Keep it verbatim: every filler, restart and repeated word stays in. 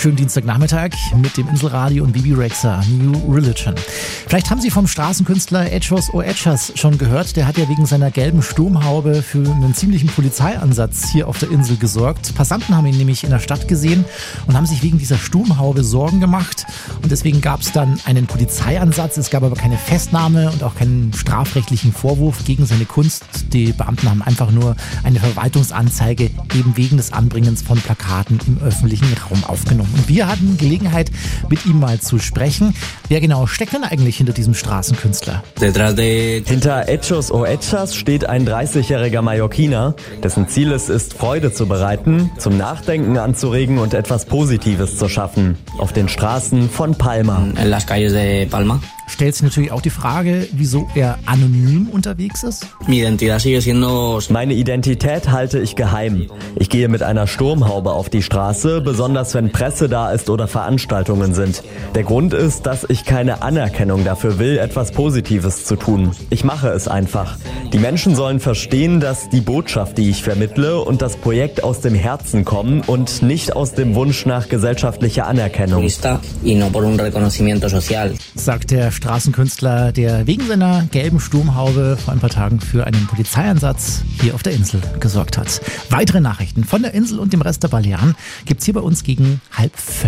Schönen Dienstagnachmittag mit dem Inselradio und Bibi Rexha, New Religion. Vielleicht haben Sie vom Straßenkünstler Echos O Echos schon gehört. Der hat ja wegen seiner gelben Sturmhaube für einen ziemlichen Polizeieinsatz hier auf der Insel gesorgt. Passanten haben ihn nämlich in der Stadt gesehen und haben sich wegen dieser Sturmhaube Sorgen gemacht. Und deswegen gab es dann einen Polizeieinsatz. Es gab aber keine Festnahme und auch keinen strafrechtlichen Vorwurf gegen seine Kunst. Die Beamten haben einfach nur eine Verwaltungsanzeige eben wegen des Anbringens von Plakaten im öffentlichen Raum aufgenommen. Und wir hatten Gelegenheit, mit ihm mal zu sprechen. Wer genau steckt denn eigentlich hinter diesem Straßenkünstler? Hinter Echos O Echos steht ein dreißigjähriger Mallorquiner, dessen Ziel es ist, Freude zu bereiten, zum Nachdenken anzuregen und etwas Positives zu schaffen. Auf den Straßen von Palma. En las calles de Palma. Stellt sich natürlich auch die Frage, wieso er anonym unterwegs ist. Mi identidad sigue siendo... Meine Identität halte ich geheim. Ich gehe mit einer Sturmhaube auf die Straße, besonders wenn Presse da ist oder Veranstaltungen sind. Der Grund ist, dass ich keine Anerkennung dafür will, etwas Positives zu tun. Ich mache es einfach. Die Menschen sollen verstehen, dass die Botschaft, die ich vermittle, und das Projekt aus dem Herzen kommen und nicht aus dem Wunsch nach gesellschaftlicher Anerkennung. Y no por un reconocimiento social. Sagt der Straßenkünstler, der wegen seiner gelben Sturmhaube vor ein paar Tagen für einen Polizeieinsatz hier auf der Insel gesorgt hat. Weitere Nachrichten von der Insel und dem Rest der Balearen gibt's hier bei uns gegen halb fünf.